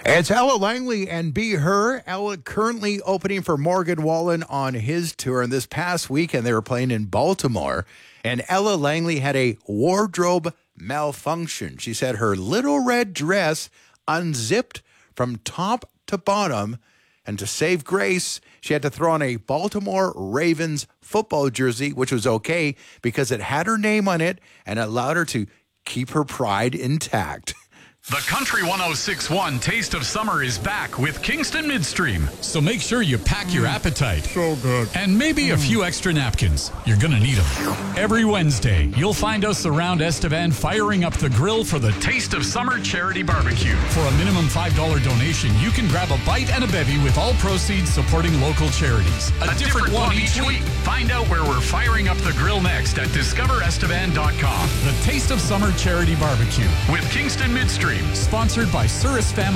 It's Ella Langley and Be Her. Ella currently opening for Morgan Wallen on his tour. And this past weekend, they were playing in Baltimore. And Ella Langley had a wardrobe malfunction. She said her little red dress unzipped from top to bottom. And to save grace, she had to throw on a Baltimore Ravens football jersey, which was okay because it had her name on it and allowed her to keep her pride intact. The Country 106.1 Taste of Summer is back with Kingston Midstream. So make sure you pack your appetite. So good. And maybe a few extra napkins. You're going to need them. Every Wednesday, you'll find us around Estevan firing up the grill for the Taste of Summer Charity Barbecue. For a minimum $5 donation, you can grab a bite and a bevy with all proceeds supporting local charities. A different one each week. Find out where we're firing up the grill next at discoverestevan.com. The Taste of Summer Charity Barbecue with Kingston Midstream. Sponsored by Suris Family.